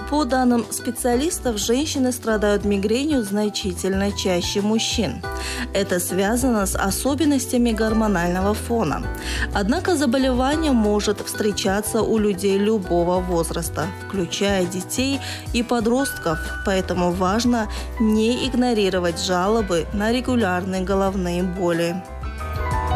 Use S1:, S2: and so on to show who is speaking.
S1: По данным специалистов, женщины страдают мигренью значительно чаще мужчин. Это связано с особенностями гормонального фона. Однако заболевание может встречаться у людей любого возраста, включая детей и подростков, поэтому важно не игнорировать жалобы на регулярные головные боли.